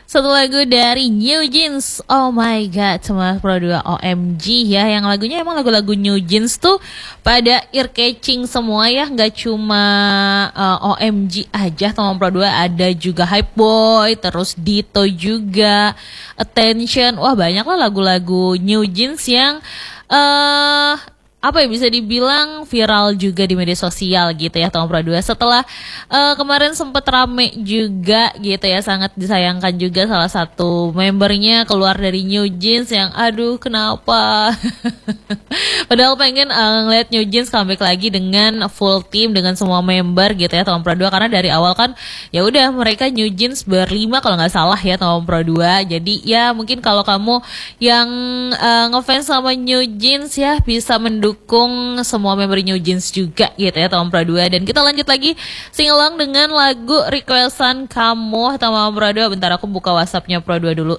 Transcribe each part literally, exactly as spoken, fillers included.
Satu lagu dari New Jeans. Oh my god, sama Pro dua O M G ya. Yang lagunya emang lagu-lagu New Jeans tuh pada ear catching semua ya. Gak cuma uh, O M G aja, sama Pro dua ada juga Hype Boy, terus Dito juga, Attention. Wah banyak lah lagu-lagu New Jeans yang uh, apa ya, bisa dibilang viral juga di media sosial gitu ya, Tom Pro dua. Setelah uh, kemarin sempat rame juga gitu ya, sangat disayangkan juga salah satu membernya keluar dari New Jeans yang aduh kenapa. Padahal pengen uh, ngeliat New Jeans comeback lagi dengan full team, dengan semua member gitu ya Tom Pro dua, karena dari awal kan ya udah mereka New Jeans berlima kalau nggak salah ya Tom Pro dua. Jadi ya mungkin kalau kamu yang uh, ngefans sama New Jeans ya bisa mendukung dukung semua member New Jeans juga gitu ya Tom Pro dua. Dan kita lanjut lagi singalong dengan lagu requestan kamu Tom Pro dua. Bentar aku buka WhatsAppnya Pro dua dulu.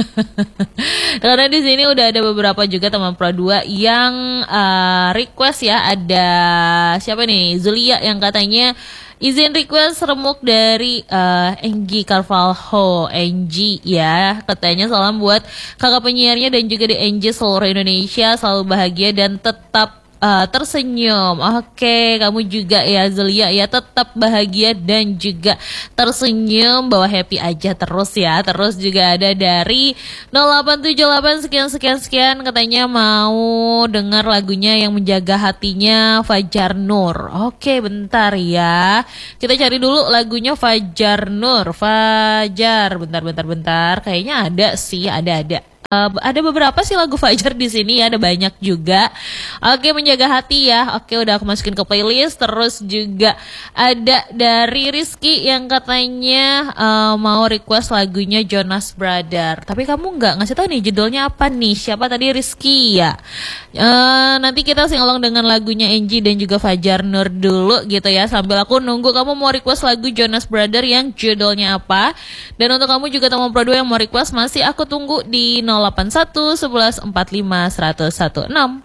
Karena di sini udah ada beberapa juga teman Pro dua yang uh, request ya. Ada siapa nih? Zulia yang katanya izin request remuk dari uh, Enggi Carvalho. Enggi ya, katanya salam buat kakak penyiarnya dan juga di Enggi seluruh Indonesia, selalu bahagia dan tetap uh, tersenyum. Oke, kamu juga ya Zulia ya, tetap bahagia dan juga tersenyum, bawa happy aja terus ya. Terus juga ada dari nol delapan tujuh delapan sekian sekian sekian, katanya mau dengar lagunya yang menjaga hatinya Fajar Nur. Oke bentar ya, kita cari dulu lagunya Fajar Nur. Fajar, bentar bentar bentar, kayaknya ada sih, ada ada. Uh, ada beberapa sih lagu Fajar di sini ya, ada banyak juga. Oke, menjaga hati ya. Oke, udah aku masukin ke playlist. Terus juga ada dari Rizky yang katanya uh, mau request lagunya Jonas Brother. Tapi kamu nggak ngasih tahu nih judulnya apa nih? Siapa tadi? Rizky ya. Uh, nanti kita singalong dengan lagunya Enggi dan juga Fajar Nur dulu gitu ya. Sambil aku nunggu kamu mau request lagu Jonas Brother yang judulnya apa. Dan untuk kamu juga teman Pro dua yang mau request, masih aku tunggu di nol delapan satu sebelas empat lima seratus enam belas.